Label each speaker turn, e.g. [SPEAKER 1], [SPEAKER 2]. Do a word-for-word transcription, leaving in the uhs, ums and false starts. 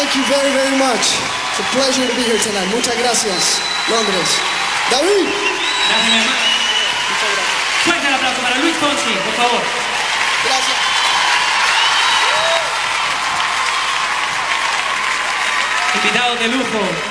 [SPEAKER 1] Thank you very, very much. It's a pleasure to be here tonight. Muchas gracias, Londres. David.
[SPEAKER 2] Gracias, mi hermano.
[SPEAKER 1] Muchas gracias.
[SPEAKER 2] Fuerte el aplauso para Luis Fonsi, por favor.
[SPEAKER 1] Gracias.
[SPEAKER 2] Invitados de lujo.